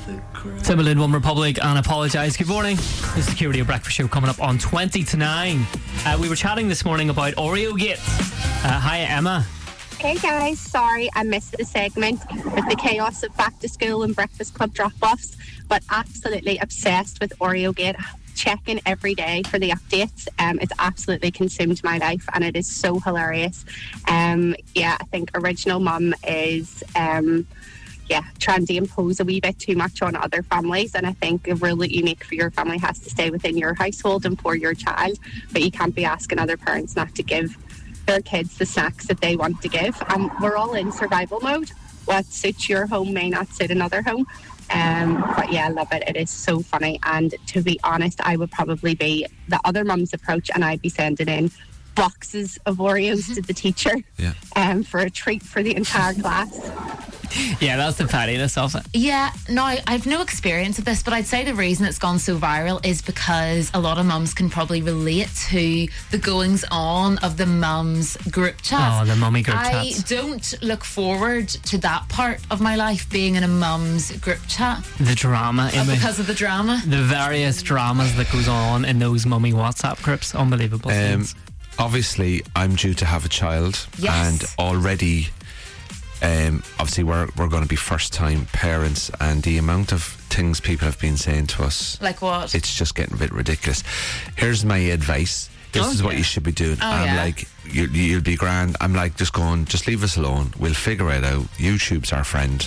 Timbaland, One Republic, and Apologise. Good morning. This is the Q-Radio Breakfast Show coming up on 20 to 9. We were chatting this morning about Oreo Gate. Hi, Emma. Hey guys, sorry I missed the segment with the chaos of back to school and breakfast club drop-offs, but absolutely obsessed with Oreo Gate. Checking every day for the updates. It's absolutely consumed my life and it is so hilarious. I think original mum is trying to impose a wee bit too much on other families, and I think a rule that you make for your family has to stay within your household and for your child, but you can't be asking other parents not to give their kids the snacks that they want to give. We're all in survival mode. What suits your home may not suit another home. But yeah, I love it. It is so funny. And to be honest, I would probably be the other mum's approach, and I'd be sending in boxes of Oreos to the teacher for a treat for the entire class. Yeah, that's the pettiness of it. Yeah, no, I've no experience of this, but I'd say the reason it's gone so viral is because a lot of mums can probably relate to the goings on of the mums group chat. Oh, the mummy group I chats. don't look forward to that part of my life, being in a mums group chat. The drama. Because of the drama. The various dramas that goes on in those mummy WhatsApp groups. Unbelievable things. Obviously, I'm due to have a child. Yes. And already... obviously we're going to be first time parents, and the amount of things people have been saying to us, like what? It's just getting a bit ridiculous. Here's my advice. This is what you should be doing. I'm like, you'll be grand. I'm like, just leave us alone. We'll figure it out. YouTube's our friend.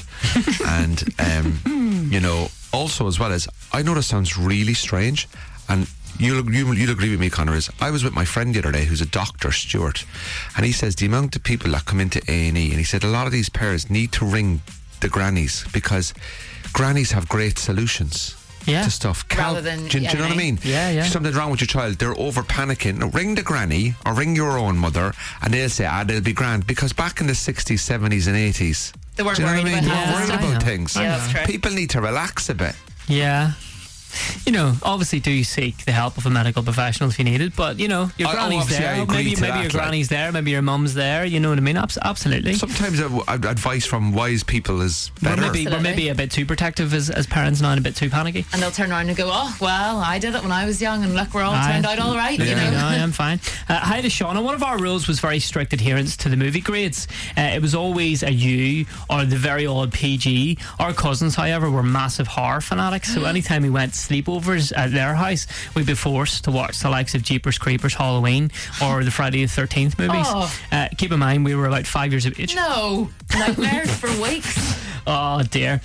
And also, as well as, I know this sounds really strange, and You'll agree with me, Conor, is I was with my friend the other day who's a doctor, Stuart, and he says the amount of people that come into A&E, and he said a lot of these parents need to ring the grannies because grannies have great solutions to stuff. Rather than do you know what I mean? Yeah. If something's wrong with your child, they're over panicking. No, ring the granny or ring your own mother, and they'll say, they'll be grand. Because back in the 60s, 70s and 80s, they weren't worried about worried about things. Yeah, that's true. People need to relax a bit. Yeah. Obviously do seek the help of a medical professional if you need it, but your granny's there. Maybe your granny's there, maybe your mum's there, you know what I mean? Absolutely. Sometimes advice from wise people is better. We're maybe a bit too protective as parents now, and a bit too panicky. And they'll turn around and go, oh, well, I did it when I was young, and look, we're all turned out all right. I am fine. Hi to Shauna. One of our rules was very strict adherence to the movie grades. It was always a U or the very odd PG. Our cousins, however, were massive horror fanatics, so anytime we went sleepovers at their house, we'd be forced to watch the likes of Jeepers Creepers, Halloween, or the Friday the 13th movies. Keep in mind, we were about 5 years of age. No, nightmares for weeks. Oh dear.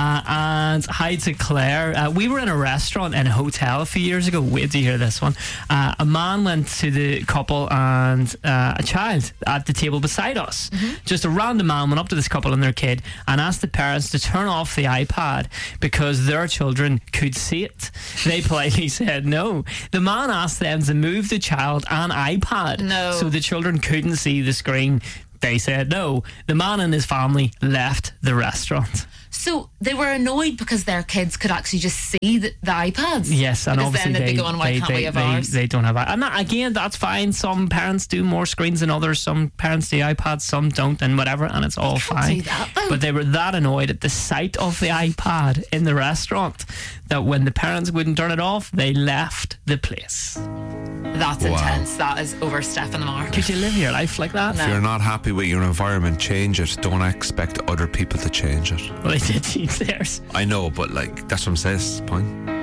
And hi to Claire. We were in a restaurant in a hotel a few years ago. Wait to hear this one. A man went to the couple and a child at the table beside us. Just a random man went up to this couple and their kid and asked the parents to turn off the iPad because their children could see it. They politely said no. The man asked them to move the child and iPad so the children couldn't see the screen. They said no. The man and his family left the restaurant. So they were annoyed because their kids could actually just see the iPads. Yes, and because obviously then they'd be going, why can't we have ours? They don't have it. And again, that's fine. Some parents do more screens than others. Some parents do iPads, some don't, and whatever, and it's all fine. Do that, though. But they were that annoyed at the sight of the iPad in the restaurant that when the parents wouldn't turn it off, they left the place. That's intense. That is overstepping the mark. Could you live your life like that? If you're not happy with your environment, change it. Don't expect other people to change it. Well, they did change theirs. I know, but that's what I'm saying. It's the point.